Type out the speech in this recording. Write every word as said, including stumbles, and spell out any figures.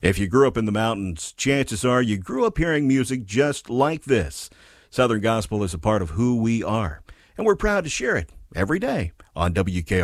If you grew up in the mountains, chances are you grew up hearing music just like this. Southern Gospel is a part of who we are, and we're proud to share it every day on W K